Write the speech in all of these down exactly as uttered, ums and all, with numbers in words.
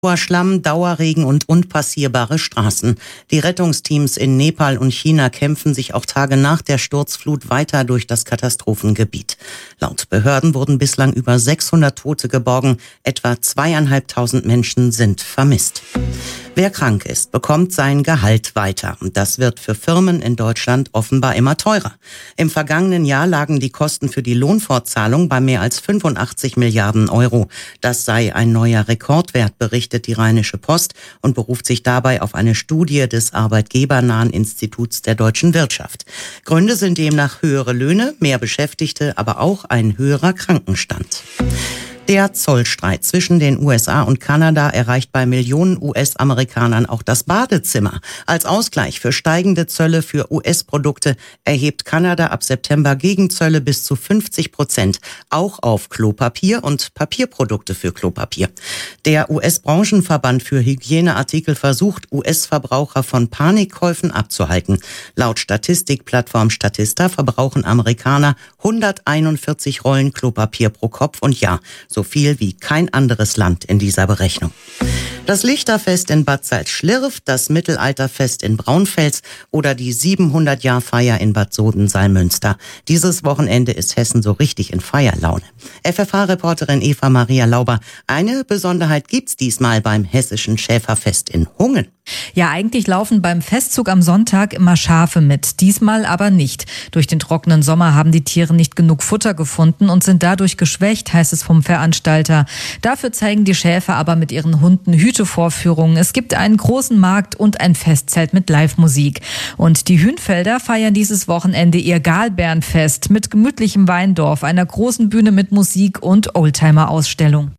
Schlamm, Dauerregen und unpassierbare Straßen. Die Rettungsteams in Nepal und China kämpfen sich auch Tage nach der Sturzflut weiter durch das Katastrophengebiet. Laut Behörden wurden bislang über sechshundert Tote geborgen. Etwa zweieinhalbtausend Menschen sind vermisst. Wer krank ist, bekommt sein Gehalt weiter. Das wird für Firmen in Deutschland offenbar immer teurer. Im vergangenen Jahr lagen die Kosten für die Lohnfortzahlung bei mehr als fünfundachtzig Milliarden Euro. Das sei ein neuer Rekordwert, berichtet die Rheinische Post und beruft sich dabei auf eine Studie des Arbeitgebernahen Instituts der deutschen Wirtschaft. Gründe sind demnach höhere Löhne, mehr Beschäftigte, aber auch ein höherer Krankenstand. Der Zollstreit zwischen den U S A und Kanada erreicht bei Millionen U S-Amerikanern auch das Badezimmer. Als Ausgleich für steigende Zölle für U S-Produkte erhebt Kanada ab September Gegenzölle bis zu fünfzig Prozent, auch auf Klopapier und Papierprodukte für Klopapier. Der U S-Branchenverband für Hygieneartikel versucht, U S-Verbraucher von Panikkäufen abzuhalten. Laut Statistikplattform Statista verbrauchen Amerikaner hunderteinundvierzig Rollen Klopapier pro Kopf und Jahr. So viel wie kein anderes Land in dieser Berechnung. Das Lichterfest in Bad Salzschlirf, das Mittelalterfest in Braunfels oder die siebenhundert-Jahr-Feier in Bad Soden-Salmünster. Dieses Wochenende ist Hessen so richtig in Feierlaune. F F H-Reporterin Eva Maria Lauber, eine Besonderheit gibt's diesmal beim hessischen Schäferfest in Hungen. Ja, eigentlich laufen beim Festzug am Sonntag immer Schafe mit, diesmal aber nicht. Durch den trockenen Sommer haben die Tiere nicht genug Futter gefunden und sind dadurch geschwächt, heißt es vom Veranstalter. Dafür zeigen die Schäfer aber mit ihren Hunden Hütevorführungen. Es gibt einen großen Markt und ein Festzelt mit Live-Musik. Und die Hünfelder feiern dieses Wochenende ihr Galbärenfest mit gemütlichem Weindorf, einer großen Bühne mit Musik und Oldtimer-Ausstellung.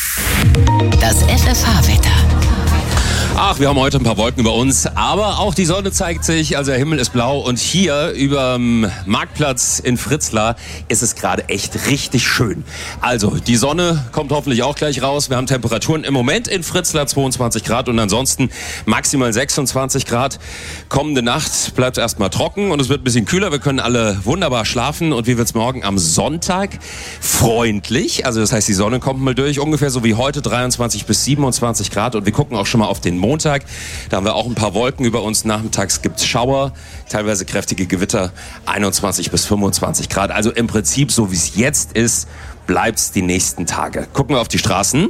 Das F F H-Wetter. Ach, wir haben heute ein paar Wolken über uns, aber auch die Sonne zeigt sich, also der Himmel ist blau und hier überm Marktplatz in Fritzlar ist es gerade echt richtig schön. Also die Sonne kommt hoffentlich auch gleich raus. Wir haben Temperaturen im Moment in Fritzlar zweiundzwanzig Grad und ansonsten maximal sechsundzwanzig Grad. Kommende Nacht bleibt erstmal trocken und es wird ein bisschen kühler. Wir können alle wunderbar schlafen und wie wird's morgen am Sonntag? Freundlich, also das heißt die Sonne kommt mal durch, ungefähr so wie heute dreiundzwanzig bis siebenundzwanzig Grad und wir gucken auch schon mal auf den Montag. Da haben wir auch ein paar Wolken über uns. Nachmittags gibt's Schauer, teilweise kräftige Gewitter, einundzwanzig bis fünfundzwanzig Grad. Also im Prinzip, so wie es jetzt ist, bleibt's die nächsten Tage. Gucken wir auf die Straßen.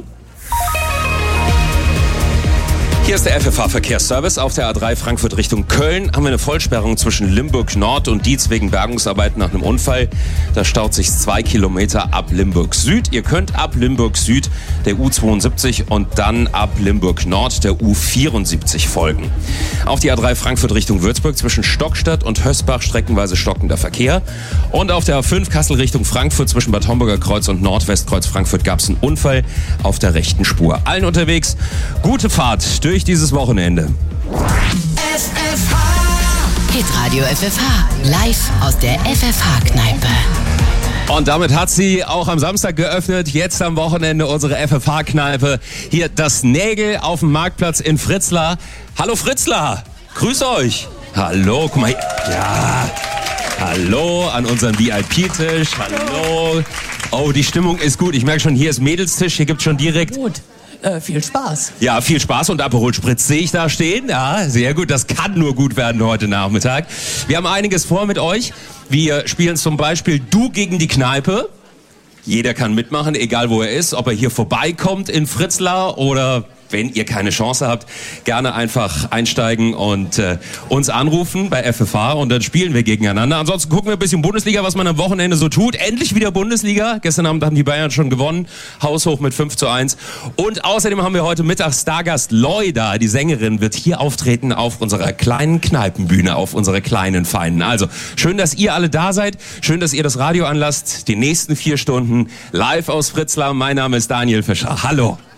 Hier ist der F F H-Verkehrsservice. Auf der A drei Frankfurt Richtung Köln haben wir eine Vollsperrung zwischen Limburg Nord und Dietz wegen Bergungsarbeiten nach einem Unfall. Da staut sich zwei Kilometer ab Limburg Süd. Ihr könnt ab Limburg Süd der U zweiundsiebzig und dann ab Limburg Nord der U vierundsiebzig folgen. Auf die A drei Frankfurt Richtung Würzburg zwischen Stockstadt und Hösbach streckenweise stockender Verkehr. Und auf der A fünf Kassel Richtung Frankfurt zwischen Bad Homburger Kreuz und Nordwestkreuz Frankfurt gab es einen Unfall auf der rechten Spur. Allen unterwegs, gute Fahrt durch dieses Wochenende. F F H. Hitradio F F H. Live aus der F F H-Kneipe. Und damit hat sie auch am Samstag geöffnet. Jetzt am Wochenende unsere F F H-Kneipe. Hier das Nägel auf dem Marktplatz in Fritzlar. Hallo Fritzlar, grüß euch. Hallo, guck mal hier. Ja, hallo an unseren V I P-Tisch. Hallo. Oh, die Stimmung ist gut. Ich merke schon, hier ist Mädelstisch. Hier gibt's schon direkt... Gut. Äh, viel Spaß. Ja, viel Spaß und Aperol Spritz sehe ich da stehen. Ja, sehr gut. Das kann nur gut werden heute Nachmittag. Wir haben einiges vor mit euch. Wir spielen zum Beispiel Du gegen die Kneipe. Jeder kann mitmachen, egal wo er ist. Ob er hier vorbeikommt in Fritzlar oder... Wenn ihr keine Chance habt, gerne einfach einsteigen und äh, uns anrufen bei F F H und dann spielen wir gegeneinander. Ansonsten gucken wir ein bisschen Bundesliga, was man am Wochenende so tut. Endlich wieder Bundesliga. Gestern Abend haben die Bayern schon gewonnen. Haushoch mit fünf zu eins. Und außerdem haben wir heute Mittag Stargast Loida. Die Sängerin wird hier auftreten auf unserer kleinen Kneipenbühne, auf unserer kleinen Feinen. Also schön, dass ihr alle da seid. Schön, dass ihr das Radio anlasst. Die nächsten vier Stunden live aus Fritzlar. Mein Name ist Daniel Fischer. Hallo.